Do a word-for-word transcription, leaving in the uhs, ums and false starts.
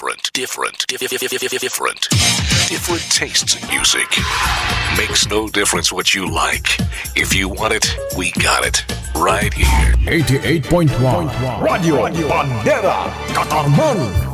different, different, dif- dif- dif- dif- dif- different, different tastes in music. Makes no difference what you like. If you want it, we got it. Right here. eighty-eight point one Radio Bandera Katarman.